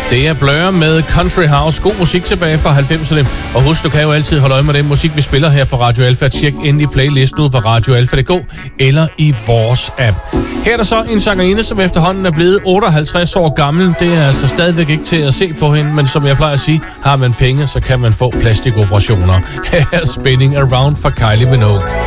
Det er Blur med Country House. God musik tilbage fra 90'erne. Og husk, du kan jo altid holde øje med den musik, vi spiller her på Radio Alfa. Tjek endelig playlisten ud på radioalfa.dk eller i vores app. Her er der så en sangerinde, som efterhånden er blevet 58 år gammel. Det er altså stadigvæk ikke til at se på hende, men som jeg plejer at sige, har man penge, så kan man få plastikoperationer. Her er Spinning Around for Kylie Minogue.